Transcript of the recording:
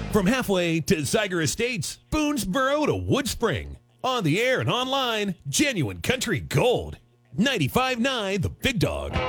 From halfway to Zeiger Estates, Boonesboro to Wood Spring. On the air and online, genuine country gold. 95.9 The Big Dog.